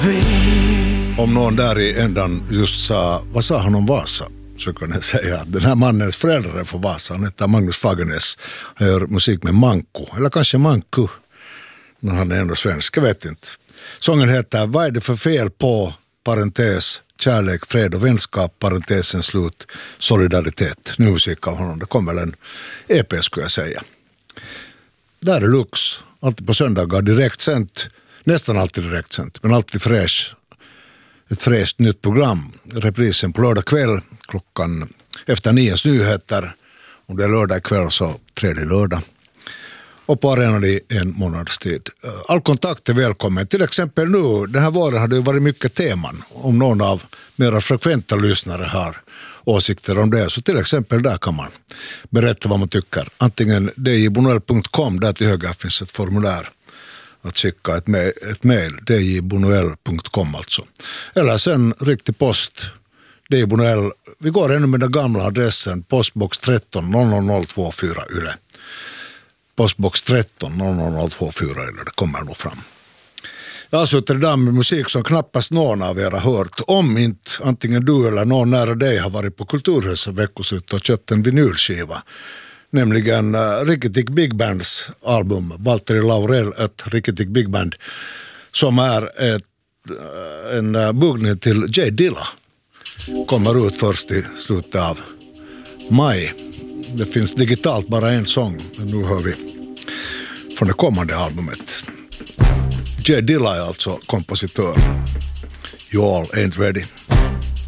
Om någon där i ändan just sa, vad sa han om Vasa? Så kan jag säga att den här mannens föräldrar är från Vasa. Han heter Magnus Fagernes. Han gör musik med Manko, eller kanske Manku, när han är ändå svensk, jag vet inte. Sången heter Vad är det för fel på, parentes, kärlek, fred och vänskap, parentesen slut, solidaritet. Nu musik av honom, det kommer väl en EP skulle jag säga. Där är Lux, alltid på söndagar, direkt sänt, nästan alltid direkt sänt, men alltid fräsch. Ett fräscht nytt program, reprisen på lördag kväll klockan efter 9 nyheter. Om det är lördag kväll så tredje lördag. Och på arenan i en månads tid. All kontakt är välkommen. Till exempel nu, den här våren har det varit mycket teman. Om någon av mera frekventa lyssnare har åsikter om det, så till exempel där kan man berätta vad man tycker. Antingen djbonoel.com, där till höger finns ett formulär att skicka ett mejl, djbonoel.com alltså. Eller sen riktig post, djbonoel, vi går ännu med den gamla adressen, postbox 13 00024 Yle. Postbox 13 00024 Yle, det kommer nog fram. Jag har suttit idag med musik som knappast någon av er har hört. Om inte antingen du eller någon nära dig har varit på Kulturhuset veckoslut och köpt en vinylskiva. Nämligen Rikketik Big Bands album, Valtteri Laurel, ett Rikketik Big Band, som är en buggning till J Dilla. Kommer ut först i slutet av maj. Det finns digitalt bara en sång, men nu hör vi från det kommande albumet. J Dilla är alltså kompositör. You all ain't ready.